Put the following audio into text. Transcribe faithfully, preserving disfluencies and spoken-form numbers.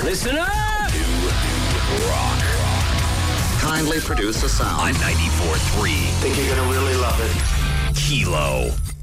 Listen up! Rock. Kindly produce a sound. On ninety-four point three. Think you're gonna really love it. Kilo.